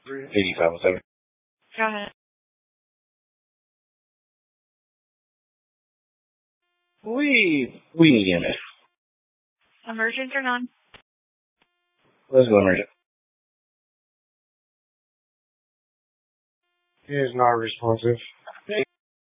8507. Go ahead. We need EMS. Emergent or non? Let's go emergent. He is not responsive.